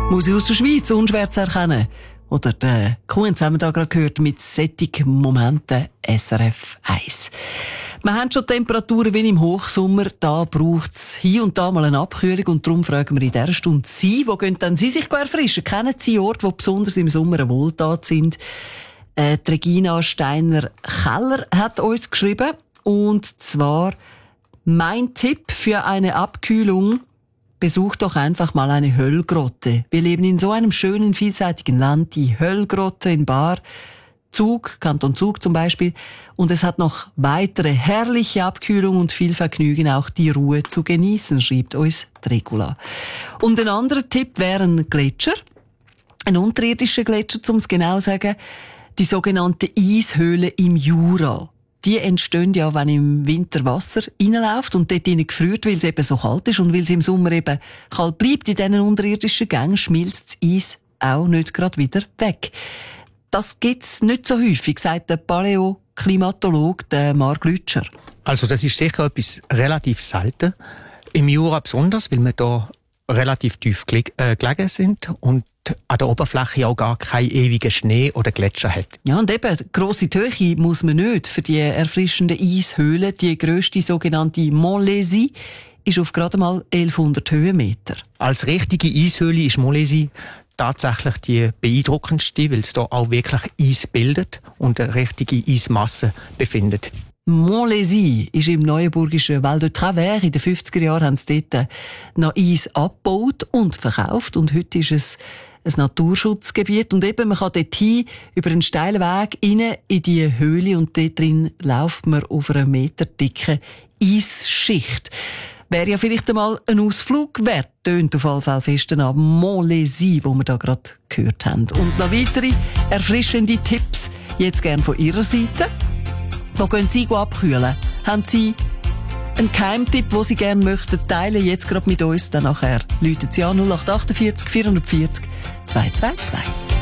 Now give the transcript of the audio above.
Musik aus der Schweiz, unschwer zu erkennen. Oder der Kunz haben wir da gerade gehört mit sättigen Momenten SRF 1. Wir haben schon Temperaturen wie im Hochsommer. Da braucht es hier und da mal eine Abkühlung. Und darum fragen wir in dieser Stunde Sie, wo gehen denn Sie sich erfrischen? Kennen Sie Orte, die besonders im Sommer eine Wohltat sind? Die Regina Steiner-Keller hat uns geschrieben. Und zwar, mein Tipp für eine Abkühlung: Besuch doch einfach mal eine Höllgrotte. Wir leben in so einem schönen, vielseitigen Land. Die Höllgrotte in Baar, Zug, Kanton Zug zum Beispiel. Und es hat noch weitere herrliche Abkühlung und viel Vergnügen, auch die Ruhe zu genießen, schreibt uns Regula. Und ein anderer Tipp wäre ein Gletscher. Ein unterirdischer Gletscher, um es genau zu sagen. Die sogenannte Eishöhle im Jura. Die entstehen ja, wenn im Winter Wasser reinläuft und dort rein gefriert, weil es eben so kalt ist und weil es im Sommer eben kalt bleibt. In diesen unterirdischen Gängen schmilzt das Eis auch nicht gerade wieder weg. Das gibt's nicht so häufig, sagt der Paläoklimatologe, der Marc Lütscher. Also das ist sicher etwas relativ selten. Im Jura besonders, weil wir da relativ tief gelegen sind und an der Oberfläche auch gar keinen ewigen Schnee oder Gletscher hat. Ja, und eben, grosse Höhe muss man nicht für die erfrischenden Eishöhlen. Die grösste sogenannte Montlésie ist auf gerade mal 1100 Höhenmeter. Als richtige Eishöhle ist Montlésie tatsächlich die beeindruckendste, weil es da auch wirklich Eis bildet und eine richtige Eismasse befindet. Montlésie ist im neuenburgischen Val de Travers. In den 50er Jahren haben sie dort noch Eis abgebaut und verkauft. Und heute ist es ein Naturschutzgebiet. Und eben, man kann dort hin, über einen steilen Weg, rein in die Höhle. Und dort drin läuft man auf einer meterdicken Eisschicht. Wäre ja vielleicht einmal ein Ausflug wert. Tönt auf jeden Fall fest an Montlésie, wo wir da gerade gehört haben. Und noch weitere erfrischende Tipps, jetzt gerne von Ihrer Seite. Wo gehen Sie abkühlen? Haben Sie einen Geheimtipp, den Sie gerne möchten teilen? Jetzt gerade mit uns, dann nachher läuten Sie an 0848 440 222.